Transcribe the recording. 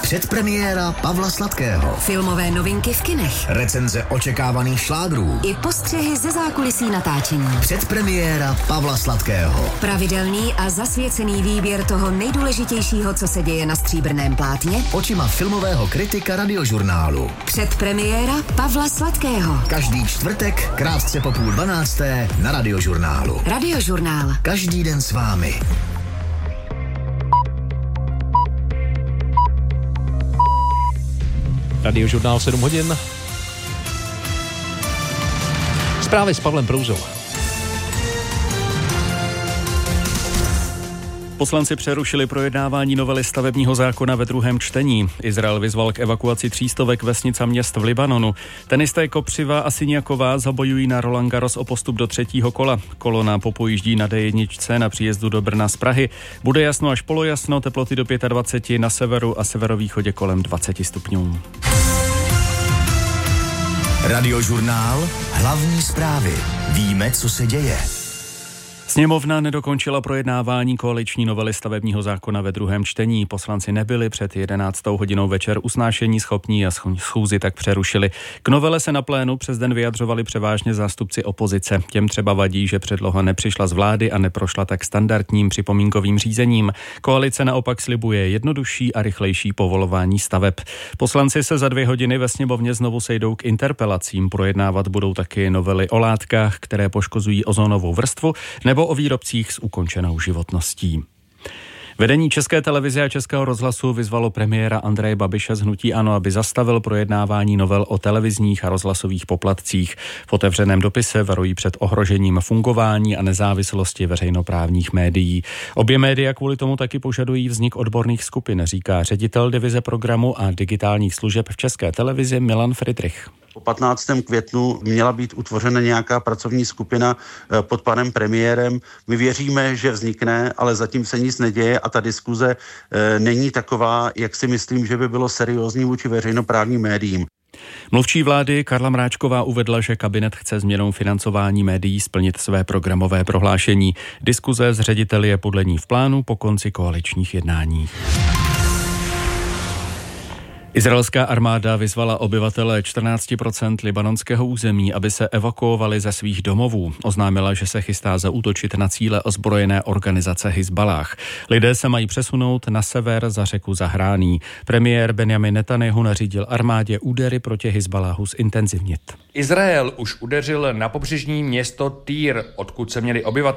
Předpremiéra Pavla Sladkého. Filmové novinky v kinech. Recenze očekávaných šlágrů. I postřehy ze zákulisí natáčení. Předpremiéra Pavla Sladkého. Pravidelný a zasvěcený výběr toho nejdůležitějšího, co se děje na stříbrném plátně. Očima filmového kritika Radiožurnálu. Předpremiéra Pavla Sladkého. Každý čtvrtek, krátce po 11:30 na Radiožurnálu. Radiožurnál. Každý den s vámi. Radiožurnál 7 hodin. Zprávy s Pavlem Prouzou. Poslanci přerušili projednávání novely stavebního zákona ve druhém čtení. Izrael vyzval k evakuaci 300 vesnic a měst v Libanonu. Tenisté Kopřiva a Siniaková zabojují na Roland Garros o postup do třetího kola. Kolona popojíždí na D1 na příjezdu do Brna z Prahy. Bude jasno až polojasno, teploty do 25 na severu a severovýchodě kolem 20 stupňů. Radiožurnál, hlavní zprávy. Víme, co se děje. Sněmovna nedokončila projednávání koaliční novely stavebního zákona ve druhém čtení. Poslanci nebyli před 11. hodinou večer usnášení schopní a schůzi tak přerušili. K novele se na plénu přes den vyjadřovali převážně zástupci opozice. Těm třeba vadí, že předloha nepřišla z vlády a neprošla tak standardním připomínkovým řízením. Koalice naopak slibuje jednodušší a rychlejší povolování staveb. Poslanci se za 2 hodiny ve sněmovně znovu sejdou k interpelacím. Projednávat budou taky novely o látkách, které poškozují ozonovou vrstvu, nebo o výrobcích s ukončenou životností. Vedení České televize a Českého rozhlasu vyzvalo premiéra Andreje Babiše z hnutí ANO, aby zastavil projednávání novel o televizních a rozhlasových poplatcích. V otevřeném dopise varují před ohrožením fungování a nezávislosti veřejnoprávních médií. Obě média kvůli tomu taky požadují vznik odborných skupin, říká ředitel divize programu a digitálních služeb v České televizi Milan Friedrich. Po 15. květnu měla být utvořena nějaká pracovní skupina pod panem premiérem. My věříme, že vznikne, ale zatím se nic neděje a ta diskuze není taková, jak si myslím, že by bylo seriózní vůči veřejnoprávním médiím. Mluvčí vlády Karla Mráčková uvedla, že kabinet chce změnou financování médií splnit své programové prohlášení. Diskuze s řediteli je podle ní v plánu po konci koaličních jednání. Izraelská armáda vyzvala obyvatele 14% libanonského území, aby se evakuovali ze svých domovů. Oznámila, že se chystá zaútočit na cíle ozbrojené organizace Hizballáh. Lidé se mají přesunout na sever za řeku Zahrání. Premiér Benjamin Netanjahu nařídil armádě údery proti Hizballáhu zintenzivnit. Izrael už udeřil na pobřežní město Týr, odkud se měli obyvatelé